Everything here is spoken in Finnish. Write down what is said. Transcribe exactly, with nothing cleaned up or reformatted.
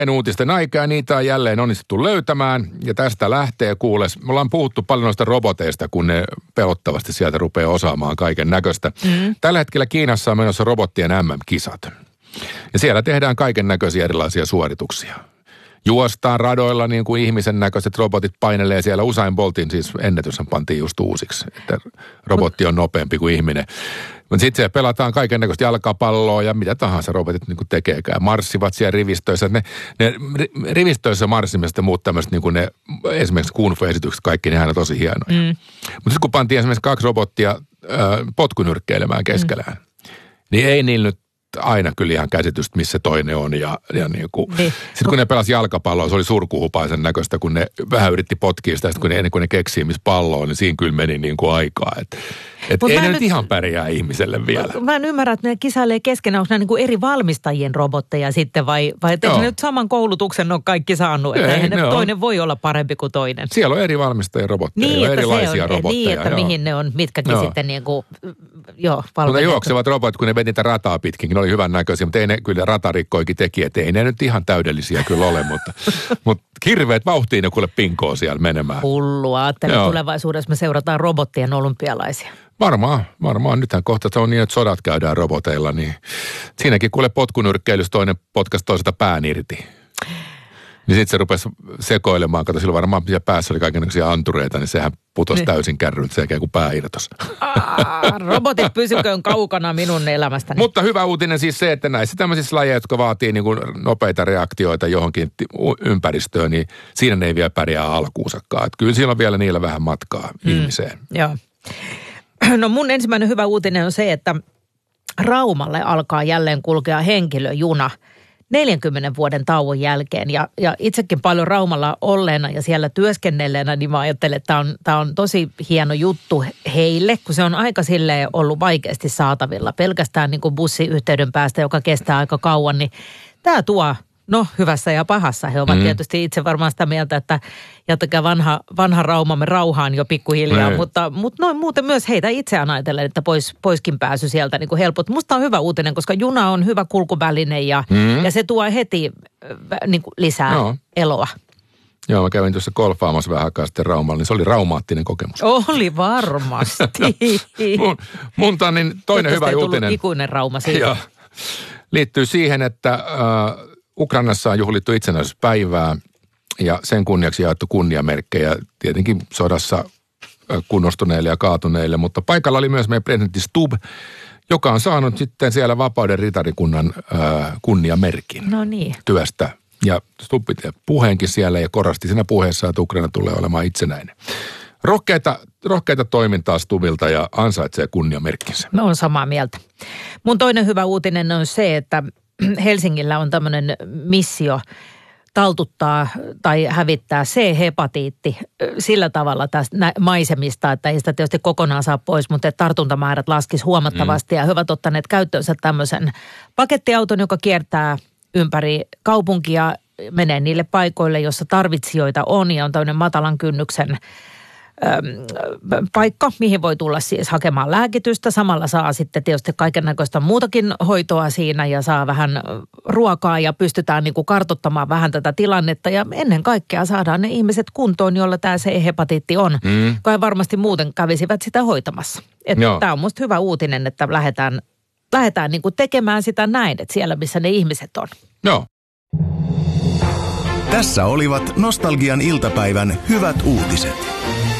uutisten aikaa, niitä on jälleen onnistuttu löytämään. Ja tästä lähtee kuules. Me ollaan puhuttu paljon noista roboteista, kun ne pelottavasti sieltä rupeaa osaamaan kaiken näköistä. Mm. Tällä hetkellä Kiinassa on menossa robottien äm äm-kisat. Ja siellä tehdään kaiken näköisiä erilaisia suorituksia. Juostaan radoilla niin kuin ihmisen näköiset robotit painelee siellä. Usain Boltin siis ennätyshän pantiin just uusiksi, että robotti on nopeampi kuin ihminen. Mutta sitten se pelataan kaiken näköistä jalkapalloa ja mitä tahansa robotit niin kuin tekeekään. Marssivat siellä rivistöissä. Ne, ne rivistöissä marssimista ja muut tämmöiset niin kuin ne esimerkiksi Kung Fu-esitykset, kaikki nehän on tosi hienoja. Mm. Mutta sitten kun pantiin esimerkiksi kaksi robottia äh, potkunyrkkeilemään keskelään, mm. niin ei niillä nyt aina kyllä ihan käsitystä, missä toinen on. Ja, ja niin kuin. Niin. Sitten kun ne pelasi jalkapalloa, se oli surkuhupaisen näköistä, kun ne vähän yritti potkia sitä. Sitten kun ne, ennen kuin ne keksii, missä pallo on, niin siinä kyllä meni niin kuin aikaa. Että et ei ne nyt ihan pärjää ihmiselle vielä. Mä en ymmärrä, että ne kisailee keskenään. Onko nämä niin kuin eri valmistajien robotteja sitten vai, vai että ne nyt saman koulutuksen on kaikki saanut? Että ei, ne toinen on. Voi olla parempi kuin toinen. Siellä on eri valmistajien robotteja, niin, erilaisia on, robotteja. Niin, että joo. Mihin ne on, mitkäkin joo. sitten niin kuin, joo, valmistettu. Mutta juoksevat robotit, kun ne veti niitä rataa pitkin, ne oli hyvän näköisiä, mutta ei ne kyllä ratarikkoikin teki, että ei ne nyt ihan täydellisiä kyllä ole, mutta, mutta hirveät vauhtiin ne kuule pinkoo siellä menemään. Hullua, ajattelen tulevaisuudessa me seurataan robottien olympialaisia. Varmaan, varmaan. Nythän kohta se on niin, että sodat käydään roboteilla, niin siinäkin kuule potkunyrkkeilyssä toinen potkas toiselta pään irti. Niin sitten se rupesi sekoilemaan, kato silloin varmaan siellä päässä oli kaikenlaisia antureita, niin sehän putosi täysin kärryn sen jälkeen, kun pää irtosi. Aa, robotit pysyköön kaukana minun elämästäni. Mutta hyvä uutinen siis se, että näissä tämmöisissä lajeissa, jotka vaatii niin kuin nopeita reaktioita johonkin ympäristöön, niin siinä ne ei vielä pärjää alkuunsakaan. Että kyllä siinä on vielä niillä vähän matkaa mm, ihmiseen. Joo. No mun ensimmäinen hyvä uutinen on se, että Raumalle alkaa jälleen kulkea henkilöjuna neljänkymmenen vuoden tauon jälkeen. Ja, ja itsekin paljon Raumalla olleena ja siellä työskennelleenä, niin mä ajattelen, että tämä on, tämä on tosi hieno juttu heille, kun se on aika silleen ollut vaikeasti saatavilla. Pelkästään niin kuin bussiyhteyden päästä, joka kestää aika kauan, niin tämä tuo, no hyvässä ja pahassa. He ovat mm. tietysti itse varmaan sitä mieltä, että jättäkää vanha, vanha Raumamme rauhaan jo pikkuhiljaa, mm. mutta, mutta noin muuten myös heitä itse ajatellen, että pois, poiskin pääsy sieltä niin kuin helpot. Musta on hyvä uutinen, koska juna on hyvä kulkuväline ja, mm. ja se tuo heti niin kuin lisää no. eloa. Joo, mä kävin tuossa golfaamassa vähän aikaa sitten Raumalla, niin se oli raumaattinen kokemus. Oli varmasti. mun mun tämän, niin toinen hyvä uutinen. Ikuinen Rauma siitä. Joo, liittyy siihen, että Äh, Ukrainassa on juhlittu itsenäisyyspäivää ja sen kunniaksi jaettu kunniamerkkejä tietenkin sodassa kunnostuneille ja kaatuneille, mutta paikalla oli myös meidän presidentti Stubb, joka on saanut sitten siellä Vapauden ritarikunnan äh, kunniamerkin no niin. työstä. Ja Stubb piti puheenkin siellä ja korosti siinä puheessa, että Ukraina tulee olemaan itsenäinen. Rohkeita, rohkeita toimintaa Stubbilta ja ansaitsee kunniamerkkinsä. Mä oon samaa mieltä. Mun toinen hyvä uutinen on se, että Helsingillä on tämmöinen missio taltuttaa tai hävittää C-hepatiitti sillä tavalla tästä maisemista, että ei sitä tietysti kokonaan saa pois, mutta tartuntamäärät laskisi huomattavasti. Mm. Ja he ovat ottaneet käyttöönsä tämmöisen pakettiauton, joka kiertää ympäri kaupunkia, menee niille paikoille, jossa tarvitsijoita on ja on tämmöinen matalan kynnyksen paikka, mihin voi tulla siis hakemaan lääkitystä. Samalla saa sitten tietysti kaiken näköistä muutakin hoitoa siinä ja saa vähän ruokaa ja pystytään niin kuin kartoittamaan vähän tätä tilannetta. Ja ennen kaikkea saadaan ne ihmiset kuntoon, joilla tämä C-hepatiitti on, mm. kun varmasti muuten kävisivät sitä hoitamassa. Tämä on musta hyvä uutinen, että lähdetään, lähdetään niin kuin tekemään sitä näin, että siellä missä ne ihmiset on. Joo. Tässä olivat Nostalgian iltapäivän hyvät uutiset.